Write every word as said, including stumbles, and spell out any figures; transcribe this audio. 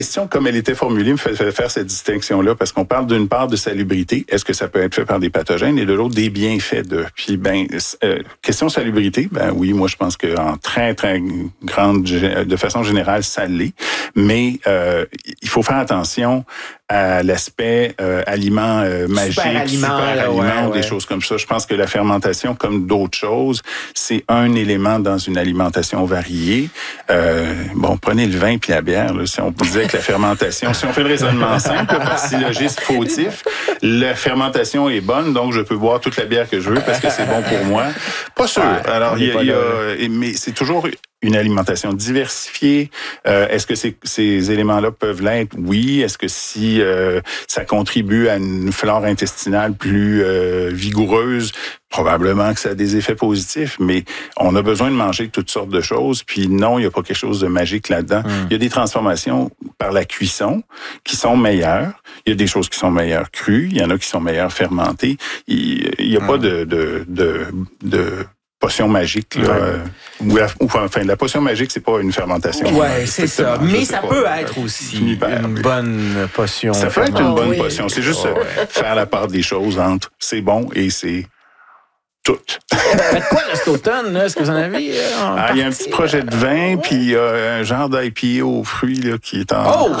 question, comme elle était formulée, me fait faire cette distinction-là, parce qu'on parle d'une part de salubrité. Est-ce que ça peut être fait par des pathogènes? Et de l'autre, des bienfaits de. Puis, ben, euh, question salubrité, ben oui, moi, je pense qu'en très, très grande, de façon générale, ça l'est. Mais euh, il faut faire attention à l'aspect euh, aliment euh, magique, super aliment, super là, aliment, ouais, ou des ouais. choses comme ça. Je pense que la fermentation, comme d'autres choses, c'est un élément dans une alimentation variée. Euh, bon, prenez le vin puis la bière. Là, si on disait que la fermentation, si on fait le raisonnement simple, par syllogisme fautif, la fermentation est bonne, donc je peux boire toute la bière que je veux parce que c'est bon pour moi. Pas sûr. Ouais, Alors, il y a, il y a, mais c'est toujours une alimentation diversifiée. Euh, est-ce que ces, ces éléments-là peuvent l'être? Oui. Est-ce que si euh, ça contribue à une flore intestinale plus euh, vigoureuse? Probablement que ça a des effets positifs, mais on a besoin de manger toutes sortes de choses. Puis non, il n'y a pas quelque chose de magique là-dedans. Mm. Il y a des transformations par la cuisson qui sont meilleures. Il y a des choses qui sont meilleures crues. Il y en a qui sont meilleures fermentées. Il n'y a mm. pas de... de, de, de potion magique, là. Ouais. Euh, ou, enfin, la potion magique, c'est pas une fermentation. Oui, c'est ça. Mais ça pas, peut euh, être aussi une bonne potion. Ça peut être une bonne oui. potion. C'est juste oh, ouais. faire la part des choses entre c'est bon et c'est tout. Faites quoi là, cet automne? Là? Est-ce que vous en avez? Euh, ah, il y a un petit projet de vin, puis euh, un genre d'I P A aux fruits là, qui est en... Oh!